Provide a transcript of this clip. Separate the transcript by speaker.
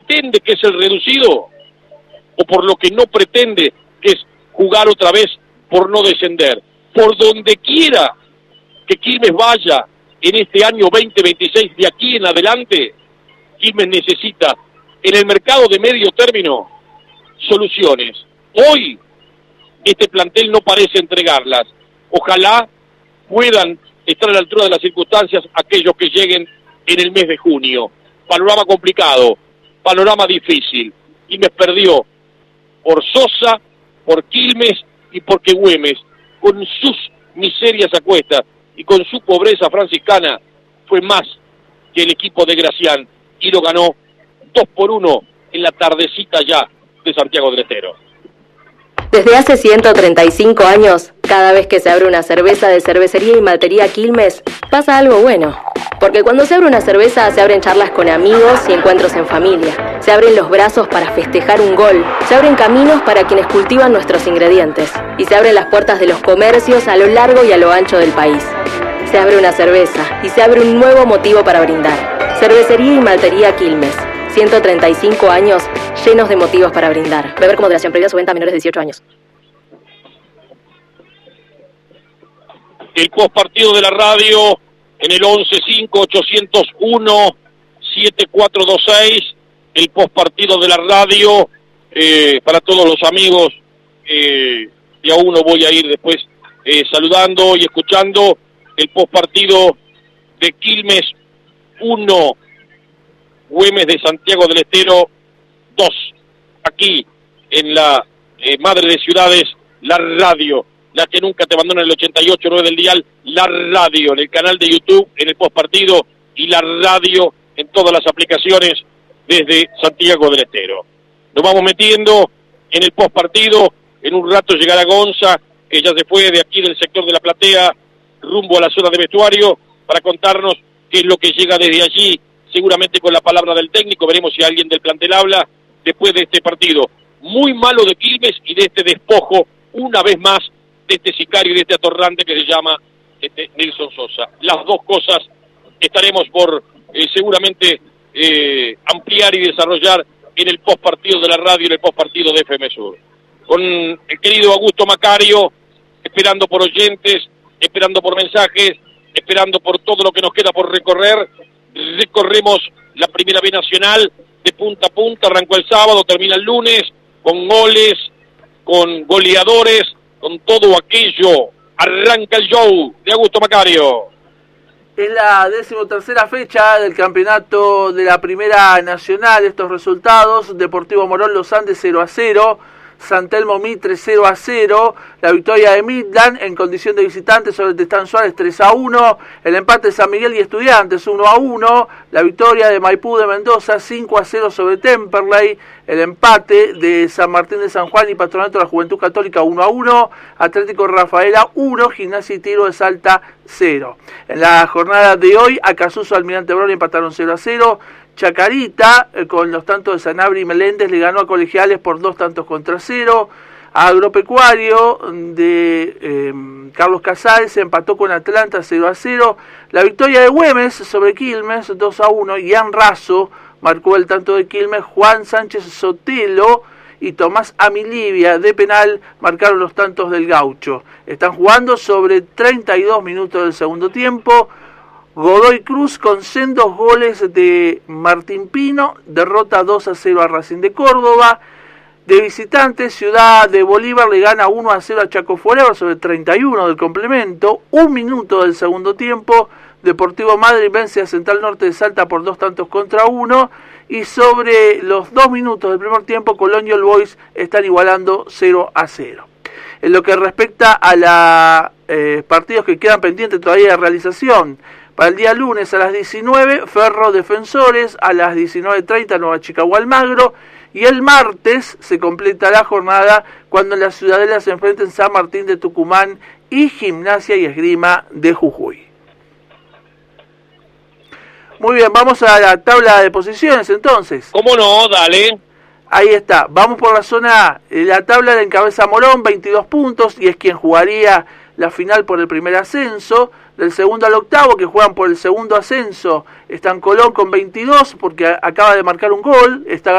Speaker 1: pretende, que es el reducido, o por lo que no pretende, que es jugar otra vez por no descender. Por donde quiera que Quilmes vaya en este año 2026, de aquí en adelante, Quilmes necesita en el mercado de medio término soluciones. Hoy este plantel no parece entregarlas. Ojalá puedan estar a la altura de las circunstancias aquellos que lleguen en el mes de junio. Panorama complicado, panorama difícil. Quilmes perdió por Sosa, por Quilmes y porque Güemes, con sus miserias a cuestas y con su pobreza franciscana, fue más que el equipo de Gracián y lo ganó 2-1 en la tardecita ya de Santiago del Estero.
Speaker 2: Desde hace 135 años, cada vez que se abre una cerveza de Cervecería y Maltería Quilmes, pasa algo bueno. Porque cuando se abre una cerveza, se abren charlas con amigos y encuentros en familia. Se abren los brazos para festejar un gol. Se abren caminos para quienes cultivan nuestros ingredientes. Y se abren las puertas de los comercios a lo largo y a lo ancho del país. Se abre una cerveza y se abre un nuevo motivo para brindar. Cervecería y Maltería Quilmes. 135 años llenos de motivos para brindar. Beber con moderación, prohibida su venta a menores de 18 años.
Speaker 1: El postpartido de la radio en el 11-5-801-7426. El postpartido de la radio para todos los amigos. Y a uno voy a ir después saludando y escuchando el postpartido de Quilmes 1. Güemes de Santiago del Estero 2, aquí en la Madre de Ciudades, la radio, la que nunca te abandona, en el 88.9 del dial, la radio, en el canal de YouTube, en el postpartido, y la radio en todas las aplicaciones desde Santiago del Estero. Nos vamos metiendo en el postpartido, en un rato llegará Gonza, que ya se fue de aquí del sector de la platea, rumbo a la zona de vestuario, para contarnos qué es lo que llega desde allí, seguramente con la palabra del técnico. Veremos si alguien del plantel habla después de este partido muy malo de Quilmes y de este despojo, una vez más, de este sicario y de este atorrante que se llama Nelson Sosa. Las dos cosas estaremos por seguramente ampliar y desarrollar en el postpartido de la radio, en el postpartido de FM Sur. Con el querido Augusto Macario, esperando por oyentes, esperando por mensajes, esperando por todo lo que nos queda por recorrer. Recorremos la Primera B Nacional de punta a punta, arrancó el sábado, termina el lunes, con goles, con goleadores, con todo aquello. Arranca el show de Augusto Macario.
Speaker 3: Es la 13ª fecha del campeonato de la Primera Nacional. Estos resultados: Deportivo Morón Los Andes 0-0, San Telmo Mitre 0-0, la victoria de Midland en condición de visitante sobre Tristán Suárez 3-1, el empate de San Miguel y Estudiantes 1-1, la victoria de Maipú de Mendoza 5-0 sobre Temperley, el empate de San Martín de San Juan y Patronato de la Juventud Católica 1-1, Atlético Rafaela 1, Gimnasia y Tiro de Salta 0. En la jornada de hoy, Acasuso Almirante Brown empataron 0-0, Chacarita, con los tantos de Sanabria y Meléndez, le ganó a Colegiales por 2-0. Agropecuario de Carlos Casares se empató con Atlanta 0-0. La victoria de Güemes sobre Quilmes 2-1. Ian Razo marcó el tanto de Quilmes. Juan Sánchez Sotelo y Tomás Amilivia de penal marcaron los tantos del Gaucho. Están jugando sobre 32 minutos del segundo tiempo. Godoy Cruz con sendos goles de Martín Pino, derrota 2-0 a Racing de Córdoba. De visitante, Ciudad de Bolívar le gana 1-0 a Chaco Forever sobre 31 del complemento. 1 minuto del segundo tiempo, Deportivo Madrid vence a Central Norte de Salta por 2-1. Y sobre los 2 minutos del primer tiempo, Colón y All Boys están igualando 0-0. En lo que respecta a los partidos que quedan pendientes todavía de realización, para el día lunes a las 19, Ferro Defensores, a las 19:30, Nueva Chicago Almagro, y el martes se completa la jornada cuando en la Ciudadela se enfrenten San Martín de Tucumán y Gimnasia y Esgrima de Jujuy. Muy bien, vamos a la tabla de posiciones entonces.
Speaker 1: ¿Cómo no? Dale.
Speaker 3: Ahí está, vamos por la zona A. La tabla la encabeza Morón, 22 puntos, y es quien jugaría la final por el primer ascenso. Del segundo al octavo, que juegan por el segundo ascenso, están Colón con 22, porque acaba de marcar un gol, está